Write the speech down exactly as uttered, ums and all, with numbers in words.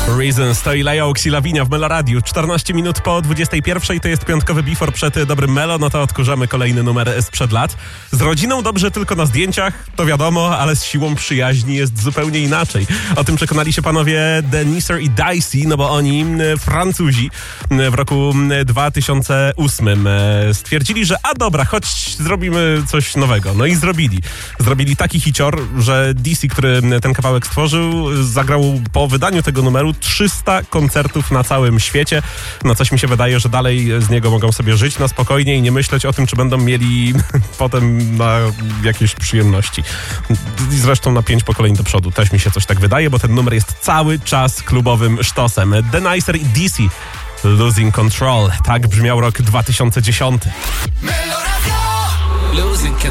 Reasons to i Lajox i Lavinia w Meloradiu. czternaście minut po dwudziestej pierwszej, to jest piątkowy before przed dobrym Melo, no to odkurzamy kolejny numer sprzed lat. Z rodziną dobrze tylko na zdjęciach, to wiadomo, ale z siłą przyjaźni jest zupełnie inaczej. O tym przekonali się panowie Deniser i Dicey, no bo oni, Francuzi, w roku dwa tysiące ósmym stwierdzili, że a dobra, chodź zrobimy coś nowego. No i zrobili. Zrobili taki hicior, że D C, który ten kawałek stworzył, zagrał po wydaniu tego numeru trzysta koncertów na całym świecie. No coś mi się wydaje, że dalej z niego mogą sobie żyć na spokojnie i nie myśleć o tym, czy będą mieli potem na jakieś przyjemności. I zresztą na pięć pokoleń do przodu też mi się coś tak wydaje, bo ten numer jest cały czas klubowym sztosem. Deniser i D C, Losing Control. Tak brzmiał rok dwa tysiące dziesiąty. Losing control.